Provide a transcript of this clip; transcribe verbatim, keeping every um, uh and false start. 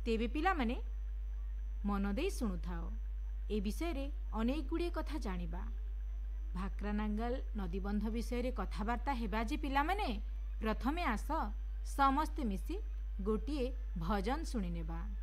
तेबे पिला माने मन देई शुणुथाओ ए विषय रे अनेक गुड़िए कथा जानिबा। भाक्रानांगल नदीबंध विषय कथबार्ता हेबा जे पिला माने प्रथमे आस समस्ते मिसी गोटिए भजन शुणी नेबा।